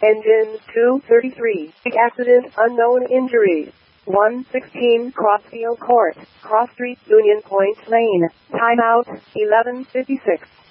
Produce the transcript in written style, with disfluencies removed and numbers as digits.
Engine 233. Accident unknown injuries. 116 Crossfield Court, Cross Street, Union Point Lane. Timeout 11:56.